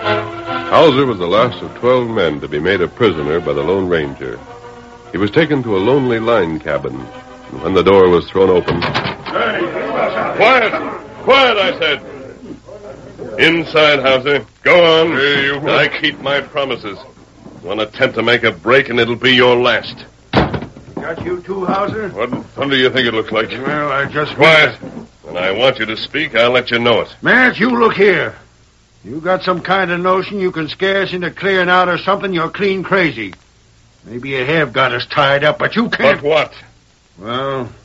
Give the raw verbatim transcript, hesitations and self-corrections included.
Hauser was the last of twelve men to be made a prisoner by the Lone Ranger. He was taken to a lonely line cabin, and when the door was thrown open... Hey, quiet! Quiet, I said! Inside, Hauser. Go on. Hey, you... I keep my promises. One attempt to make a break, and it'll be your last. Got you too, Hauser? What thunder do you think it looks like? Well, I just... Quiet. When I want you to speak, I'll let you know it. Matt, you look here. You got some kind of notion you can scare us into clearing out or something, you're clean crazy. Maybe you have got us tied up, but you can't... But what? Well,